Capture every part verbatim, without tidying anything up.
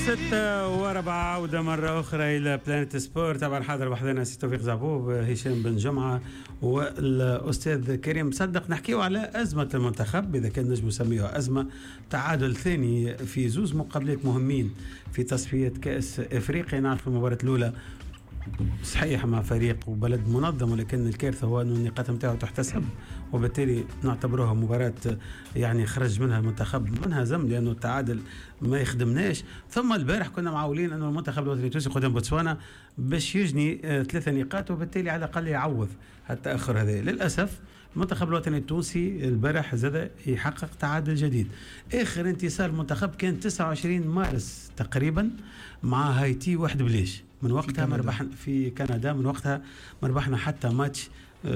ستة وربع عودة مرة أخرى إلى بلانت سبورت. طبعا حاضر بحضرنا سي توفيق زعبوب، هشام بن جمعة والأستاذ كريم مصدق. نحكيه على أزمة المنتخب، إذا كان نجم نسميها أزمة. تعادل ثاني في زوز مقابلات مهمين في تصفية كأس إفريقيا. نعرف المباراة الأولى صحيح مع فريق وبلد منظم، ولكن الكارثة هو أن النقاط متاعه تحتسب، وبالتالي نعتبروها مباراة يعني خرج منها المنتخب منهزم، لأنه التعادل ما يخدمناش. ثم البارح كنا معولين أنه المنتخب الوطني التونسي قدام بوتسوانا باش يجني ثلاثة نقاط، وبالتالي على الأقل يعوض التأخر هذا. للأسف المنتخب الوطني التونسي البارح زاد يحقق تعادل جديد. آخر انتصار المنتخب كان تسعة وعشرين مارس تقريبا مع هايتي واحد بليش. من وقتها ما ربحنا في كندا، من وقتها ما ربحنا حتى ماتش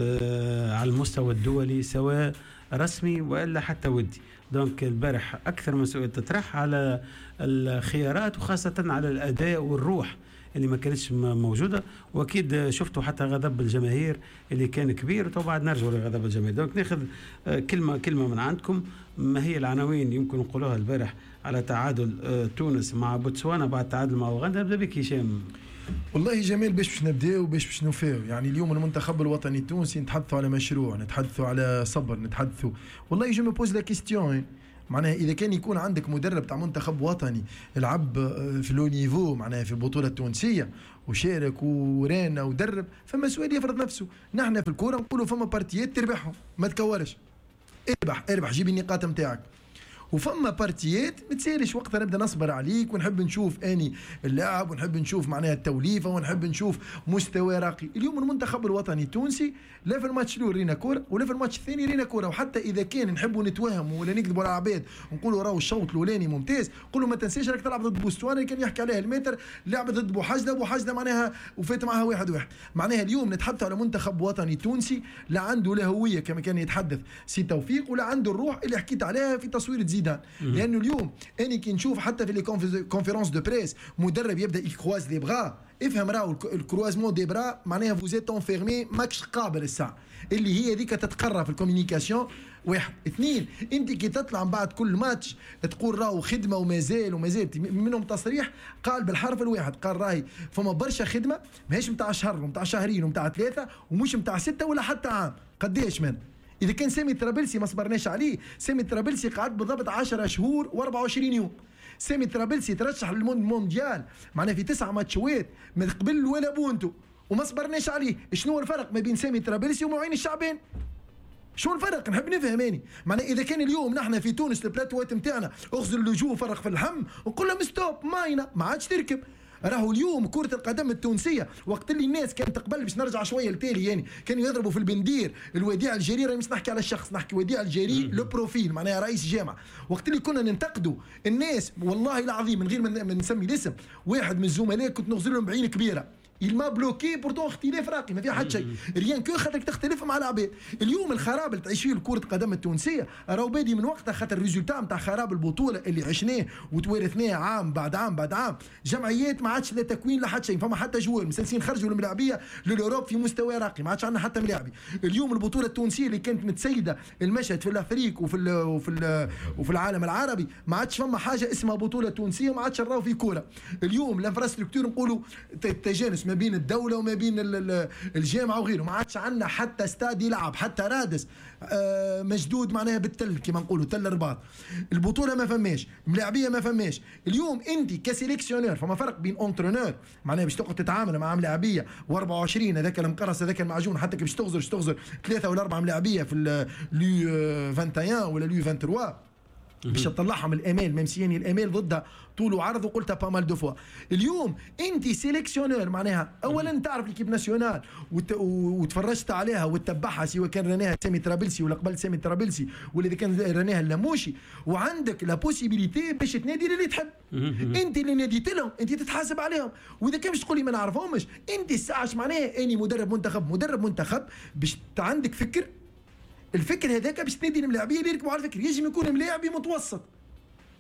آه على المستوى الدولي سواء رسمي والا حتى ودي. دونك البارح اكثر من سؤال تطرح على الخيارات، وخاصه على الاداء والروح اللي ما كانتش موجوده، واكيد شفتوا حتى غضب الجماهير اللي كان كبير. وطبعا نرجع لغضب الجماهير. دونك ناخذ كلمه كلمه من عندكم، ما هي العناوين يمكن نقولوها البارح على تعادل تونس مع بوتسوانا بعد تعادل مع اوغندا؟ نبدا بك هشام. والله جميل، باش باش نبداو باش باش نوفاو. يعني اليوم المنتخب الوطني التونسي نتحدثوا على مشروع، نتحدثوا على صبر، نتحدثوا والله جو مي بوز لا كيستيون. معناها اذا كان يكون عندك مدرب تاع منتخب وطني لعب في لو نيفو معناها في البطوله التونسيه وشارك ورانا ودرب، فما سؤال يفرض نفسه. نحن في الكوره نقولوا فما بارتيات تربحهم ما تكورش، اربح اربح جيب النقاط نتاعك. وفما بارتيات ما تسالش وقتها نبدا نصبر عليك، ونحب نشوف اني اللاعب، ونحب نشوف معناها التوليفه، ونحب نشوف مستوى راقي. اليوم المنتخب الوطني التونسي لا في الماتش الاول رينا كوره، ولا في الماتش الثاني رينا كوره. وحتى اذا كان نحبوا نتوهموا ولا نكذبوا على العباد ونقولوا راهو الشوط الاولاني ممتاز، قولوا ما تنساش راك تلعب ضد بوستوانا كان يحكي عليها المتر، لعب ضد بوحجده بوحجده معناها وفات معها واحد واحد. معناها اليوم نتحدث على منتخب وطني تونسي لا عنده لا هويه كما كان يتحدث سي توفيق، ولا عنده الروح اللي حكيت عليها في تصوير زيدان. لانه اليوم اني كي نشوف حتى في لي كونفيرونس دو بريس مدرب يبدا يكواز لي بغا، افهم راهو الكروازمون دي برا معناها فوزيت انفيرمي ماكش قابل الساعه اللي هي ذيك تتقرى في الكوميونيكاسيون. واحد اثنين، انت كي تطلع من بعد كل ماتش تقول راهو خدمه ومازال ومازال. منهم تصريح قال بالحرف الواحد، قال راهي فما برشا خدمه ماهيش نتاع شهر ونتاع شهرين ونتاع ثلاثه ومش نتاع سته ولا حتى عام. قديش من إذا كان سامي ترابلسي ما صبرناش عليه، سامي ترابلسي قعد بالضبط عشرة شهور وأربعة وعشرين يوم. سامي ترابلسي ترشح للمونديال معناه في تسعة ماتشوات ما قبل ولا بونتو وما صبرناش عليه. شنو الفرق ما بين سامي ترابلسي ومعين الشعبان؟ شو الفرق؟ نحب نفهماني. معناه إذا كان اليوم نحن في تونس البلاتوات نتاعنا اغزل اللجوء وفرق في اللحم ونقول لهم ستوب ماينه ما عادش تركب. راهو اليوم كرة القدم التونسية وقت اللي الناس كانت تقبل باش نرجع شوية لتالي يعني كانوا يضربوا في البندير الوديع الجريء. راني مش نحكي على الشخص، نحكي وديع الجريء لو بروفيل معناها رئيس جامعة. وقت اللي كنا ننتقدوا الناس والله العظيم من غير ما نسمي الاسم، واحد من الزملاء كنت نغزر لهم بعين كبيرة il m'a bloqué pourtant اختلاف راقي ما في حد شيء ريان كو خاطرك تختلف مع العباد. اليوم الخراب اللي تعيش فيه كرة القدم التونسية راهو بادي من وقتها، خاطر الريزولتا نتاع خراب البطولة اللي عشناه وتوارثناه عام بعد عام بعد عام. جمعيات ما عادش لا تكوين لا حتى شيء، فما حتى جوار مسلسين خرجوا الملاعبيه للاوروب في مستوى راقي، ما عادش عندنا حتى ملاعبي. اليوم البطولة التونسية اللي كانت متسيدة المشهد في الافريق وفي ال وفي ال وفي العالم العربي، ما عادش فما حاجة اسمها بطولة تونسية، ما عادش نراو في كورة. اليوم الانفراستركتور نقولوا تجانس ما بين الدولة وما بين الجامعه وغيره، ما عادش عندنا حتى استاد يلعب حتى رادس آه مجدود معناها بالتل كما نقولوا تل الرباط. البطوله ما فماش، ملاعبيه ما فماش. اليوم انت كسيليكسيونير فما فرق بين اونترونور معناها باش تقعد تتعامل مع ملاعبيه وأربعة وعشرين هذاك المقرص هذاك المعجون، حتى كي باش تغزر باش تغزر ثلاثه ولا اربعه ملاعبيه في لو واحد وعشرين ولا لو ثلاثة وعشرين باش تطلعهم الامال ممسياني الامال ضدها طول وعرض، وقلتها بامال دو فوا. اليوم انت سيليكسيونير معناها اولا تعرف ليكيب ناسيونال وت... وتفرجت عليها وتتبعها سواء كان رناها سامي ترابلسي ولا قبل سامي ترابلسي ولا اذا كان رناها اللاموشي، وعندك لا بوسيبيليتي باش تنادي اللي تحب. انت اللي ناديت لهم انت تتحاسب عليهم، واذا كان باش تقول لي ما نعرفهمش انت الساعه معناها اني مدرب منتخب مدرب منتخب باش عندك فكر. الفكر هذاك باش تنادي الملاعبيه اللي يركبوا على الفكر، يجب يكون ملاعبي متوسط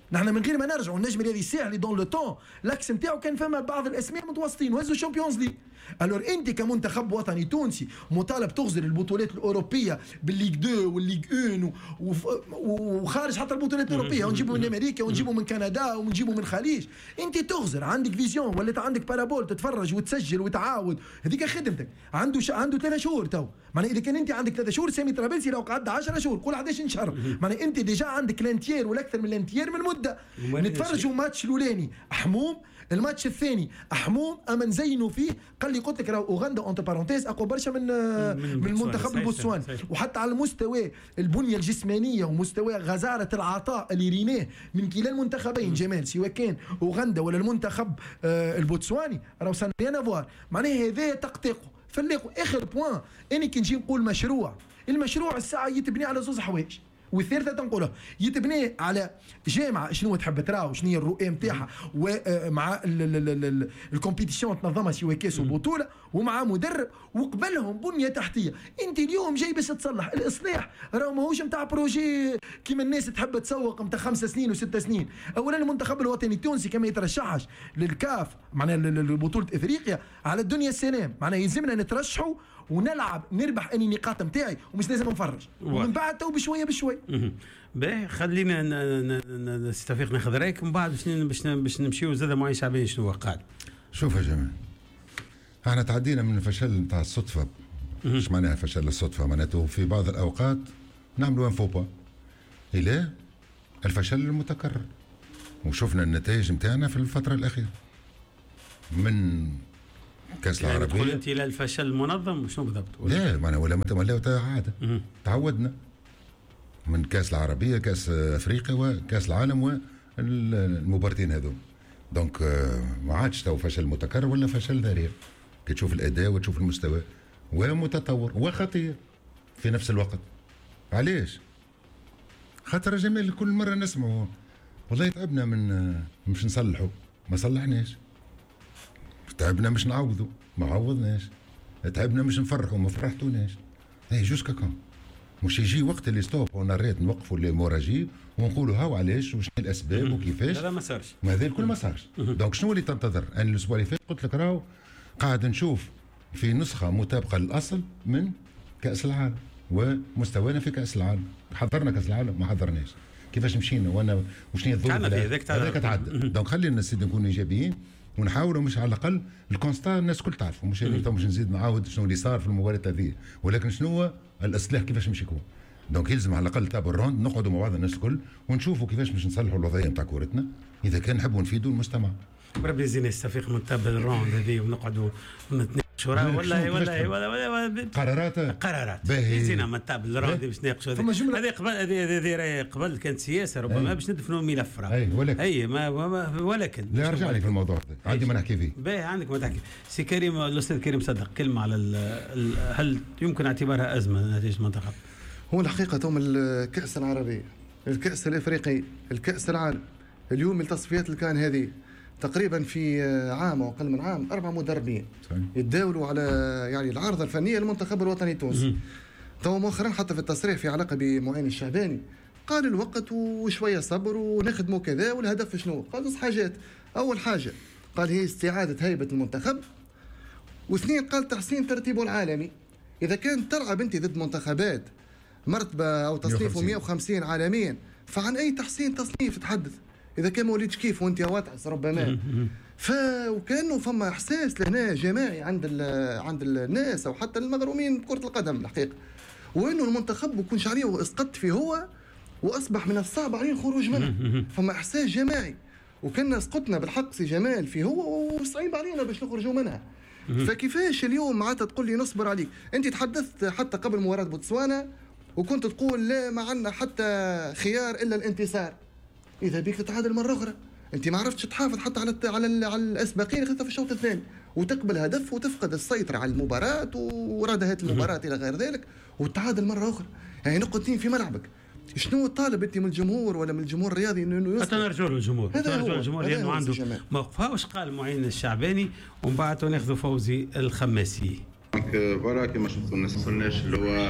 نحن من غير ما نرجعوا النجم هذه الساعه اللي دون لو طون لاكس نتاعو كان فما بعض الاسماء متوسطين وهزوا الشامبيونز ليج. الور انت كمنتخب وطني تونسي مطالب تغزر البطولات الاوروبيه بالليغ اثنين والليغ واحد وخارج حتى البطولات الاوروبيه ونجيبوا من امريكا ونجيبوا من كندا ونجيبوا من الخليج. انت تغزر عندك فيزيون ولا عندك بارابول تتفرج وتسجل وتعاود هذيك خدمتك. عنده ش... عنده ثلاثة شهور تو معناها اذا كان انت عندك ثلاثة شهور سامي طرابلسي لو قعد عشرة شهور قول احد عشر شهر معناها انت ديجا عندك لانتيير ولا اكثر من لانتيير من مده. نتفرجوا ماتش الاولاني حموم الماتش الثاني حموم اما نزينوا فيه قال لي قلت لك راه اوغندا اونتر بارونتيز اقوى برشا من من, من المنتخب البوتسواني وحتى على المستوى البنيه الجسمانيه ومستوى غزاره العطاء اللي ريناه من كلا المنتخبين جمال سواء كان اوغندا ولا المنتخب آه البوتسواني راه سان ريان افوار معناها هذا تقطيقه فليقوا. اخر بوان اني كي نجي نقول مشروع المشروع الساعه يتبني على زوز حوايج والثالثه تنقولها يتبني على جامعه شنو تحب تراو شنو هي الرؤيه نتاعها ومع الكومبيتيسيون تنظمها سواء كاس وبطوله ومع مدرب وقبلهم بنيه تحتيه. انت اليوم جاي باش تصلح الاصلاح راه ماهوش نتاع بروجي كيما الناس تحب تسوق نتاع خمس سنين وست سنين. اولا المنتخب الوطني التونسي كما يترشحش للكاف معناها لبطوله افريقيا على الدنيا السلام معناها يلزمنا نترشحوا ونلعب نربح اني نقاط نتاعي ومش لازم نفرج ومن بعد تو بشويه بشوي. باهي خلينا نستفيق ناخذ رايك من بعد باش باش نمشيو زاد معين شعبين شنو هو قاعد. شوف يا جماعه احنا تعدينا من الفشل نتاع الصدفه. ايش معناها فشل الصدفه؟ معناته في بعض الاوقات نعملوا ان فوبا الى الفشل المتكرر وشفنا النتائج نتاعنا في الفتره الاخيره من كاس يعني العربيه. تقول انت الى الفشل المنظم شنو بالضبط؟ لا ما انا ولا ولا عاده تعودنا من كاس العربيه كاس افريقيا وكاس العالم والمباراتين هذول دونك ما عادش تو فشل متكرر ولا فشل ذريع. كي تشوف الاداء وتشوف المستوى ومتطور وخطير في نفس الوقت. علاش؟ خاطر جميل كل مره نسمعوا والله تعبنا من مش نصلحوا ما صلحناش، تعبنا مش نعوضوا ما عوضناش، تعبنا مش نفرحوا ما فرحتوناش. هي جوسكا كون مش يجي وقت اللي ستوب ونريت نوقفوا الهيموراجي ونقولوا هاو علاش وشنو الاسباب وكيفاش. هذا ما صارش، ما هذا الكل ما صارش. دونك شنو اللي تنتظر؟ انا الاسبوع اللي فات قلت لك راهو قاعد نشوف في نسخه مطابقه للاصل من كاس العالم ومستوانا في كاس العالم. حضرنا كاس العالم ما حضرناش، كيفاش مشينا وانا وشنو الظروف هذاك هذاك تعدى. دونك خلينا السيد نكونوا ايجابيين ونحاولوا مش على الاقل الكونستا الناس الكل تعرفوا، مش يعني مش نزيد نعاود شنو اللي صار في المباراه هذه، ولكن شنو هو الاصلاح كيفاش مش يكون. دونك يلزم على الاقل تاع الروند نقعدوا مع بعض الناس الكل ونشوفوا كيفاش باش نصلحوا الوضعيه نتاع كورتنا اذا كان نحبوا نفيدوا المجتمع. ربي يزينا يستفيق من تاب الروند هذه ونقعدوا ونتناقشوا ولا ولا ولا قرارات قرارات يزينا من تاب الروند باش نناقشوا هذه قبل هذه قبل كانت سياسه ربما باش ندفنوا الملف راه اي ولكن اي ما ولكن لا رجع لي في الموضوع هذا عندي ما نحكي فيه. باهي عندك ما تحكي. سي كريم الاستاذ كريم صدق كلمه على هل يمكن اعتبارها ازمه نتيجه المنتخب؟ هو الحقيقه توم الكاس العربيه الكاس الافريقي الكاس العالم اليوم التصفيات اللي كان هذه تقريبا في عام او اقل من عام اربع مدربين يتداولوا على يعني العارضه الفنيه للمنتخب الوطني التونسي. تو مؤخرا حتى في التصريح في علاقه بمعين الشعباني قال الوقت وشويه صبر ونخدموا كذا والهدف شنو؟ قال زوج حاجات. اول حاجه قال هي استعاده هيبه المنتخب، واثنين قال تحسين ترتيبه العالمي. اذا كانت تلعب انت ضد منتخبات مرتبه او تصنيفه مئة وخمسين عالميا فعن اي تحسين تصنيف تحدث اذا كان ما وليتش كيف وانت واتعس ربما. ف وكانه فما احساس لهنا جماعي عند عند الناس او حتى المغرومين بكره القدم الحقيقه، وانه المنتخب بكونش عليه واسقط فيه هو واصبح من الصعب عليه الخروج منه. فما احساس جماعي وكنا سقطنا بالحق سي جمال فيه هو وصعيب علينا باش نخرجوا منها. فكيفاش اليوم معناتها تقول لي نصبر عليك؟ انت تحدثت حتى قبل مباراه بوتسوانا وكنت تقول لا ما عندنا حتى خيار الا الانتصار. اذا بيك تتعادل مره اخرى، انت ما عرفتش تحافظ حتى على على على الاسبقين خذتها في الشوط الثاني وتقبل هدف وتفقد السيطره على المباراه وردهات المباراه الى غير ذلك وتعادل مره اخرى. يعني نقطتين في ملعبك. شنو طالب انت من الجمهور ولا من الجمهور الرياضي انه يصبر؟ حتى نرجعوا للجمهور، نرجعوا للجمهور لانه عنده موقفها. واش قال معين الشعباني ومن بعد ناخذوا فوزي الخماسي. برا كما شفتوا الناس الناس اللي هو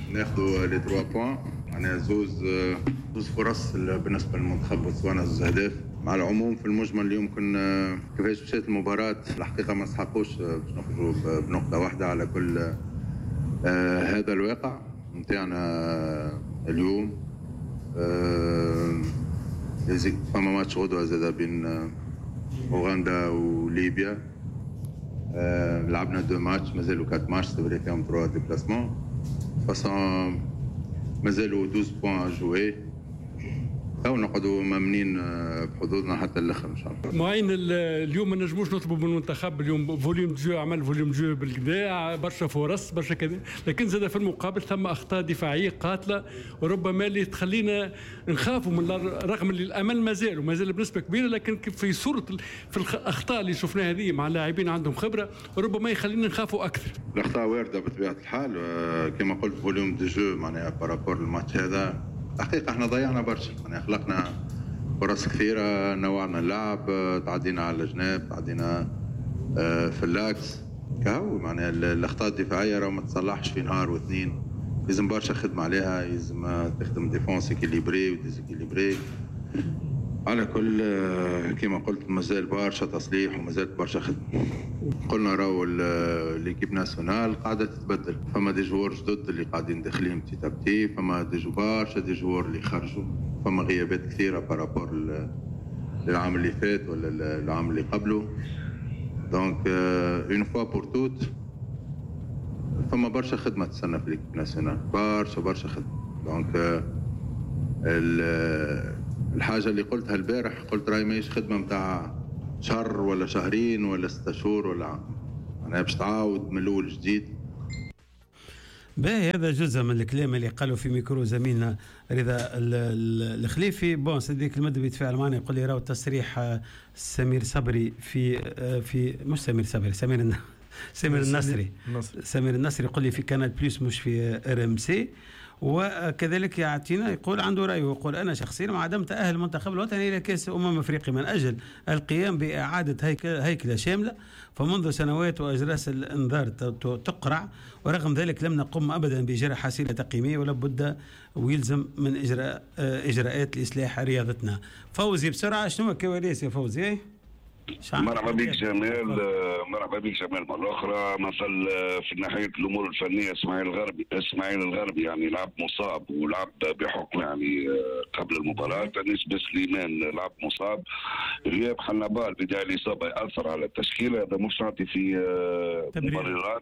ناخذوا لي ثلاثة بوان، معناها زوز زوز فرص بالنسبه للمنتخب بوتسوانا، زوز اهداف. مع العموم في المجمل اليوم كنا كيفاش مشات المباراه الحقيقه ما نستحقوش باش نخرجوا بنقطه واحده على كل آه هذا الواقع نتاعنا اليوم. آه فما ماتش غدوه زاد بين اوغندا وليبيا. آه لعبنا دو ماتش، مازالوا كات ماتش تبري فيهم ثلاثة ديبلاسمون فاصون، مازالوا اثنا عشر بوان جوي، تو نقعدوا مامنين بحظوظنا حتى الاخر ان شاء الله. معين اليوم ما نجموش نطلبوا من المنتخب اليوم فوليوم جو، عمل فوليوم جو بالكدا، برشا فرص برشا كذا، لكن زاد في المقابل ثم اخطاء دفاعيه قاتله وربما اللي تخلينا نخافوا من، رغم اللي الامل مازال ومازال بنسبه كبيره، لكن في صوره في الاخطاء اللي شفناها هذه مع لاعبين عندهم خبره وربما يخلينا نخافوا اكثر. الاخطاء وارده بطبيعه الحال، كما قلت فوليوم دو جو معناها بارابور الماتش هذا حقيقة احنا ضيعنا برشا، يعني خلقنا فرص كثيرة، نوعنا اللعب، تعدينا على الجناب، تعدينا في اللاكس كهو. معناها الأخطاء الدفاعية راه ما تصلحش في نهار واثنين، لازم برشا خدمة عليها، لازم تخدم ديفونس اكيليبري وديزيكيليبري. على كل كما قلت مازال برشا تصليح ومازال برشا خدمة. قلنا راهو ليكيب ناسيونال قاعدة تتبدل، فما دي جوار جدد اللي قاعدين داخلين بتي تابتي، فما دي جو برشا دي جوار اللي خرجوا، فما غيابات كثيرة بارابور للعام اللي فات ولا العام اللي قبله. دونك اون فوا بور توت فما برشا خدمة تستنى في ليكيب ناسيونال، برشا برشا خدمة. دونك الحاجة اللي قلتها البارح، قلت راهي ماهيش خدمة متاع شهر ولا شهرين ولا ستة شهور ولا عام، أنا باش تعاود من الأول جديد. باهي هذا جزء من الكلام اللي قالوا في ميكرو زميلنا رضا الخليفي. بون صديق المدبي يتفاعل معنا يقول لي راهو تصريح سمير صبري في في مش سمير صبري سمير سمير النصري سمير النصري يقول لي في كانال بليس مش في ار ام سي. وكذلك يعطينا يقول عنده رأي ويقول أنا شخصيا مع عدم تأهل المنتخب الوطني إلى كأس أمم أفريقيا من أجل القيام بإعادة هيكلة شاملة، فمنذ سنوات وأجراس الإنذار تقرع، ورغم ذلك لم نقم أبدا بإجراء حصيلة تقييمية، ولا بد ويلزم من إجراء إجراءات لإصلاح رياضتنا. فوزي بسرعة، شنو كواليس يا فوزي؟ مرحبا بك جمال، مرحبا بك جمال مرة أخرى. مثل في ناحية الأمور الفنية إسماعيل الغربي إسماعيل الغربي يعني لعب مصاب ولعب بحكم يعني قبل المباراة. نسبة سليمان لعب مصاب، غياب حنبال بداية الإصابة يأثر على التشكيلة، هذا مش نعطي في مبررات.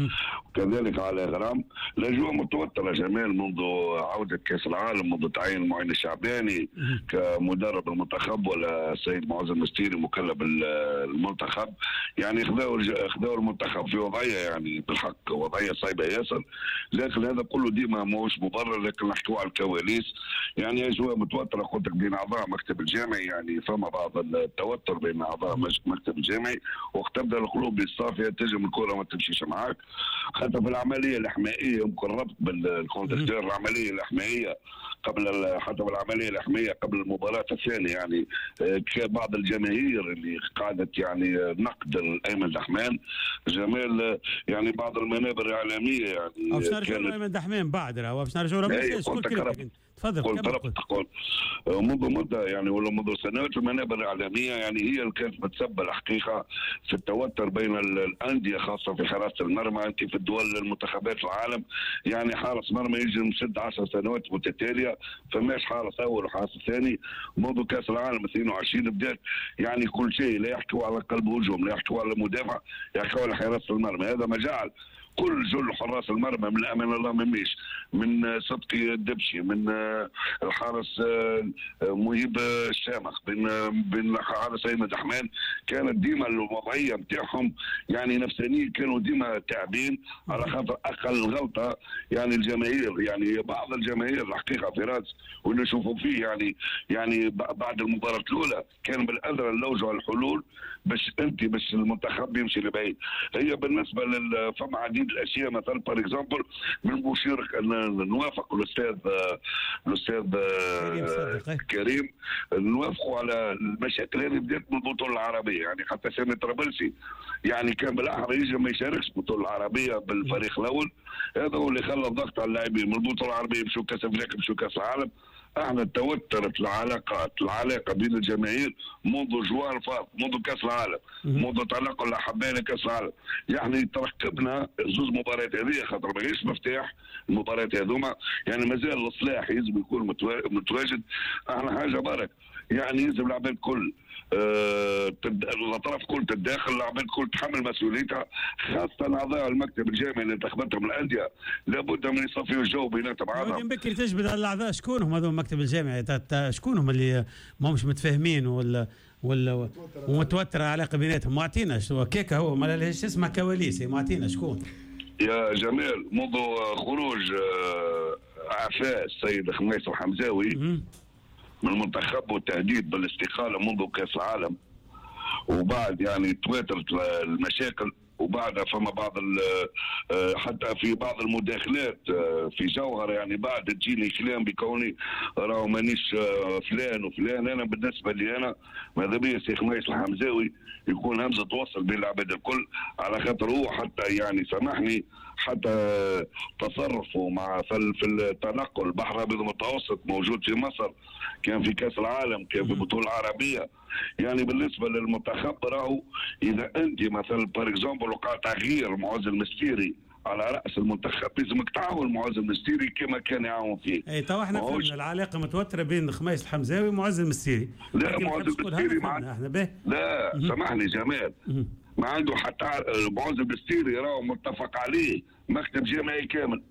وكذلك على غرام. الاجواء متوتره جمال منذ عوده كاس العالم، منذ تعيين المعين الشعباني كمدرب المنتخب، ولا السيد معز المستيري مكلف المنتخب. يعني خذوا خذوا المنتخب في وضعيه يعني بالحق وضعيه صعبه ياسر، لكن هذا كله ديما ماهوش مبرر. لكن نحكيو على الكواليس، يعني اجواء متوتره قلت لك بين اعضاء مكتب الجامعي، يعني فما بعض التوتر بين اعضاء مكتب الجامعي، وقت تبدا القلوب الصافيه تجم الكره ما تمشيش معاك. حتى في العمليه الاحمائيه يمكن ربط بالكونتكتور، العمليه الاحمائيه قبل حتى بالعمليه الاحمائيه قبل المباراه الثانيه، يعني بعض الجماهير اللي قعدت يعني نقد ايمن دحمان جمال، يعني بعض المنابر الاعلاميه يعني باش نرجعوا ايمن دحمان بعد راه باش نرجعوا شكون تفضل. قلت تقول منذ مده يعني ولا منذ سنوات المنابر الاعلاميه يعني هي اللي كانت متسبه الحقيقه في التوتر بين الانديه، خاصه في حراسه المرمى. انت في الدول المنتخبات العالم يعني حارس مرمى يجي من ست عشر سنوات متتاليه، فماش حارس اول وحارس ثاني. منذ كاس العالم اثنين وعشرين بدات يعني كل شيء، لا يحكوا على قلب هجوم، لا يحكوا على مدافع، يحكوا على حراسه المرمى. هذا ما جعل كل جل حراس المرمى من امان الله مميش، من صدقي الدبشي، من الحارس مهيب الشامخ، بين بين حارس ايمن دحمان، كانت ديما الوضعيه نتاعهم يعني نفسانيا كانوا ديما تعبين، على خاطر اقل غلطه يعني الجماهير يعني بعض الجماهير الحقيقه في راس واللي نشوفوا فيه يعني يعني بعد المباراه الاولى كان بالاذى نلوجوا على الحلول باش انت باش المنتخب يمشي لبعيد. هي بالنسبه لل فما عديد عديد الاشياء. مثلا بار اكزومبل من المشير نوافق الاستاذ الاستاذ كريم نوافقوا على المشاكل اللي بدات من البطوله العربيه. يعني حتى سامي طرابلسي يعني كان بالاحرى يجي ما يشاركش البطوله العربيه بالفريق الاول. هذا هو اللي خلى الضغط على اللاعبين من البطوله العربيه يمشوا كاس افريقيا يمشوا كاس العالم. احنا توترت العلاقات العلاقه بين الجماهير منذ جوار فاض منذ كاس العالم منذ تنقل الاحباء لكاس العالم. يعني تركبنا زوز مباريات هذه خاطر ماهيش مفتاح المباريات هذوما. يعني مازال الاصلاح يلزم يكون متواجد. احنا حاجه برك يعني يلزم العباد الكل أه الاطراف كل تتداخل، العباد الكل تحمل مسؤوليتها، خاصه اعضاء المكتب الجامعي اللي انتخبتهم الانديه لابد من يصفيوا الجو بيناتهم بعضهم. بكري تجبد على الاعضاء شكون هم هذول المكتب الجامعي؟ شكون هم اللي ما مش متفاهمين ولا ولا ومتوتره علاقه بيناتهم؟ ما اعطيناش كيكه هو ما لهش اسمها كواليس، ما اعطينا شكون يا جمال. منذ خروج عفاء السيد خميس الحمزاوي من المنتخب والتهديد بالاستقاله منذ كاس العالم، وبعد يعني تواترت المشاكل، وبعد فما بعض حتى في بعض المداخلات في جوهر يعني بعد تجيني كلام بكوني راهو مانيش فلان وفلان. انا بالنسبه لي انا ماذا بيا السي خميس الحمزاوي يكون همزه توصل بين العباد الكل، على خاطر هو حتى يعني سامحني حتى تصرفه مع في التنقل البحر الابيض المتوسط موجود في مصر، كان في كاس العالم، كان في البطوله العربيه. يعني بالنسبه للمنتخب راهو اذا انت مثلا بار اكزومبل وقع تغيير معز المستيري على راس المنتخب لازمك تعاون معز المستيري كما كان يعاون فيه. اي تو احنا فهمنا العلاقه متوتره بين خميس الحمزاوي ومعز المستيري. لا معز المستيري مع... احنا به لا سامحني جمال ما عنده حتى معز المستيري راهو متفق عليه مكتب جامعي كامل.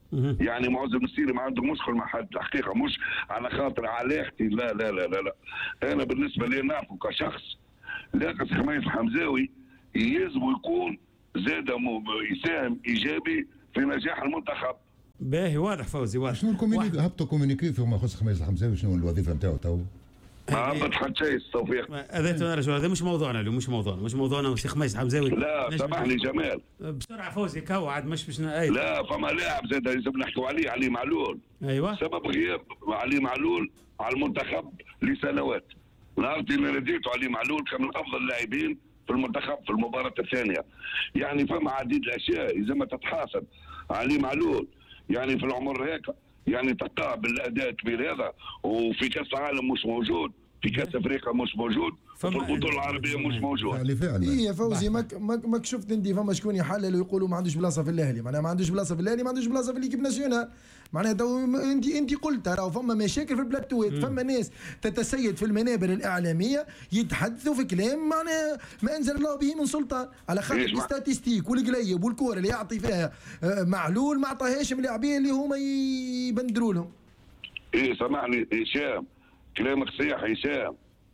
يعني معز المستيري ما عنده مشكل مع حد الحقيقه، مش على خاطر علاقتي لا لا لا لا لا. انا بالنسبه لي نعرفه كشخص، لكن خميس الحمزاوي يلزم يكون زاد يساهم ايجابي في نجاح المنتخب. باهي واضح فوزي واضح. شنو الكومينيكي هبطوا كومينيكي فيما يخص خميس الحمزاوي؟ شنو الوظيفه نتاعو تو؟ ما هبط حتى شيء توفيق. هذا انا هذا مش موضوعنا اليوم، مش موضوعنا مش موضوعنا وسي خميس الحمزاوي. لا سامحني جمال بسرعه فوزي كوعد مش باش أي... لا فما لاعب زاد لازم نحكوا عليه، علي معلول. ايوه سبب غياب علي معلول على المنتخب لسنوات. نهار اللي رديته علي معلول كان من افضل اللاعبين في المنتخب في المباراه الثانيه. يعني فما عديد الاشياء اذا ما تتحاسب علي معلول يعني في العمر هيك يعني تقع بالاداء الكبير هذا، وفي كاس العالم مش موجود، في كاس افريقيا مش موجود، في البطوله العربيه مش موجود. اي يا فوزي ماك ماك شفت انت فما شكون يحلل ويقولوا ما عندوش بلاصه في الاهلي، معناها ما عندوش بلاصه في الاهلي، ما عندوش بلاصه في ليكيب ناسيونال. معناها انت انت قلت راهو فما مشاكل في البلاتوات، فما ناس تتسيد في المنابر الاعلاميه يتحدثوا في كلام معناها ما انزل الله به من سلطان، على خاطر الستاتيستيك والقليب والكور اللي يعطي فيها معلول ما عطاهاش من اللاعبين اللي هما يبندروا لهم. ايه سامحني هشام كلامك صحيح هشام.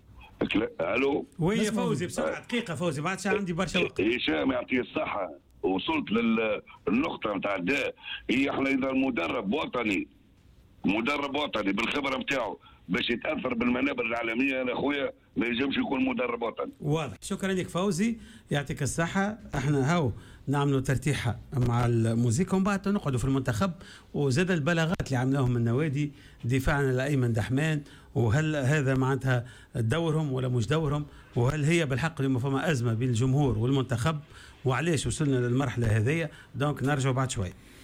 الو وي يا فوزي بسرعه دقيقه فوزي ما عادش عندي برشا وقت. هشام يعطيه الصحه، وصلت للنقطه نتاع الداء. هي احنا اذا المدرب وطني مدرب وطني بالخبره نتاعو باش يتاثر بالمنابر العالميه انا خويا ما ينجمش يكون مدرب وطني. واضح. شكرا لك فوزي يعطيك الصحه. احنا هاو نعملوا ترتيحه مع الموسيقى ومن بعد نقعدوا في المنتخب وزاد البلاغات اللي عملوهم النوادي دفاعا لايمن دحمان، وهل هذا معناتها دورهم ولا مش دورهم، وهل هي بالحق اليوم فما ازمه بين الجمهور والمنتخب وعلاش وصلنا للمرحله هذه. دونك نرجع بعد شوي.